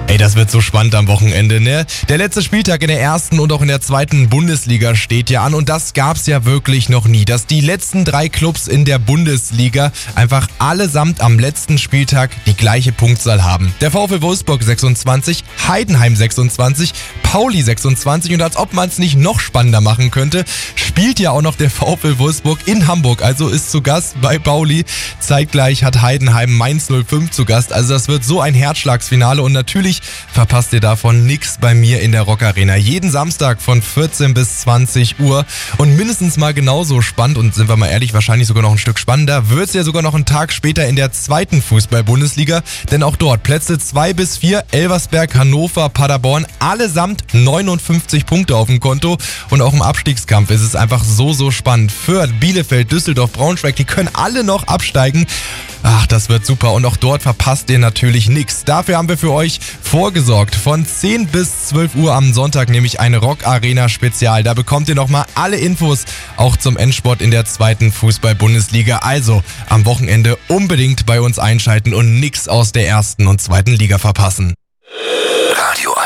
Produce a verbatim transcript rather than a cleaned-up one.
Ey, das wird so spannend am Wochenende, ne? Der letzte Spieltag in der ersten und auch in der zweiten Bundesliga steht ja an und das gab's ja wirklich noch nie, dass die letzten drei Clubs in der Bundesliga einfach allesamt am letzten Spieltag die gleiche Punktzahl haben. Der VfL Wolfsburg sechsundzwanzig, Heidenheim sechsundzwanzig, Pauli sechsundzwanzig und als ob man es nicht noch spannender machen könnte, spielt ja auch noch der VfL Wolfsburg in Hamburg, also ist zu Gast bei Pauli. Zeitgleich hat Heidenheim Mainz null fünf zu Gast, also das wird so ein Herzschlagsfinale und natürlich verpasst ihr davon nix bei mir in der Rock Arena. Jeden Samstag von vierzehn bis zwanzig Uhr und mindestens mal genauso spannend und sind wir mal ehrlich, wahrscheinlich sogar noch ein Stück spannender, wird es ja sogar noch einen Tag später in der zweiten Fußball-Bundesliga, denn auch dort Plätze zwei bis vier, Elversberg, Hannover, Paderborn, allesamt neunundfünfzig Punkte auf dem Konto und auch im Abstiegskampf ist es einfach so, so spannend. Fürth, Bielefeld, Düsseldorf, Braunschweig, die können alle noch absteigen. Ach, das wird super und auch dort verpasst ihr natürlich nichts. Dafür haben wir für euch vorgesorgt. Von zehn bis zwölf Uhr am Sonntag nämlich ein Rock Arena Spezial. Da bekommt ihr nochmal alle Infos, auch zum Endspurt in der zweiten Fußball-Bundesliga. Also am Wochenende unbedingt bei uns einschalten und nichts aus der ersten und zweiten Liga verpassen.